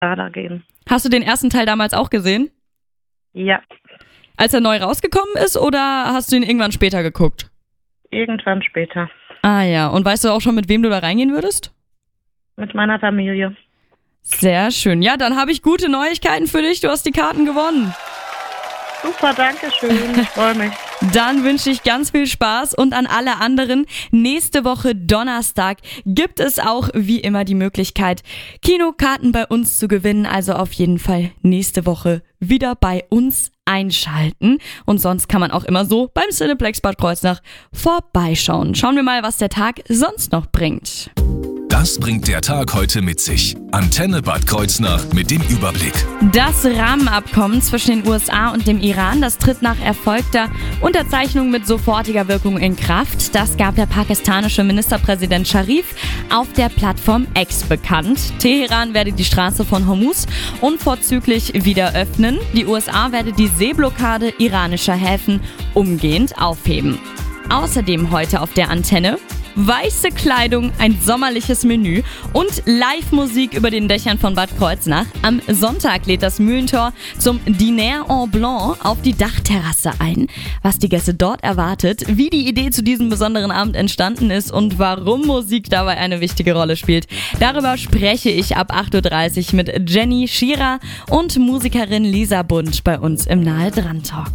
da gehen. Hast du den ersten Teil damals auch gesehen? Ja, Als er neu rausgekommen ist oder hast du ihn irgendwann später geguckt? irgendwann später. Ah ja, und weißt du auch schon, mit wem du da reingehen würdest? Mit meiner Familie. Sehr schön. Ja, dann habe ich gute Neuigkeiten für dich. Du hast die Karten gewonnen. Super, danke schön. Ich freue mich. Dann wünsche ich ganz viel Spaß und an alle anderen. Nächste Woche Donnerstag gibt es auch wie immer die Möglichkeit, Kinokarten bei uns zu gewinnen. Also auf jeden Fall nächste Woche wieder bei uns einschalten. Und sonst kann man auch immer so beim Cineplex Bad Kreuznach vorbeischauen. Schauen wir mal, was der Tag sonst noch bringt. Das bringt der Tag heute mit sich. Antenne Bad Kreuznach mit dem Überblick. Das Rahmenabkommen zwischen den USA und dem Iran, das tritt nach erfolgter Unterzeichnung mit sofortiger Wirkung in Kraft. Das gab der pakistanische Ministerpräsident Sharif auf der Plattform X bekannt. Teheran werde die Straße von Hormuz unverzüglich wieder öffnen. Die USA werde die Seeblockade iranischer Häfen umgehend aufheben. Außerdem heute auf der Antenne: weiße Kleidung, ein sommerliches Menü und Live-Musik über den Dächern von Bad Kreuznach. Am Sonntag lädt das Mühlentor zum Diner en Blanc auf die Dachterrasse ein. Was die Gäste dort erwartet, wie die Idee zu diesem besonderen Abend entstanden ist und warum Musik dabei eine wichtige Rolle spielt, darüber spreche ich ab 8.30 Uhr mit Jenny Schierer und Musikerin Lisa Bund bei uns im Nahe Dran Talk.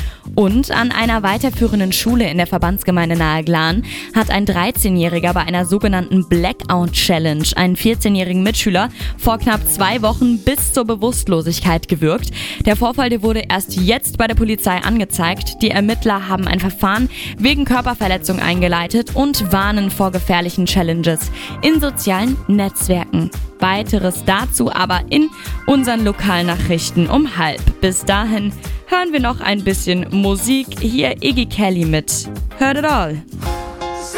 Und an einer weiterführenden Schule in der Verbandsgemeinde Nahe Glan hat ein 13-Jähriger bei einer sogenannten Blackout-Challenge einen 14-jährigen Mitschüler vor knapp 2 Wochen bis zur Bewusstlosigkeit gewürgt. Der Vorfall, der wurde erst jetzt bei der Polizei angezeigt. Die Ermittler haben ein Verfahren wegen Körperverletzung eingeleitet und warnen vor gefährlichen Challenges in sozialen Netzwerken. Weiteres dazu aber in unseren Lokalnachrichten um 12:30. Bis dahin hören wir noch ein bisschen Musik. Hier Iggy Kelly mit Heard It All.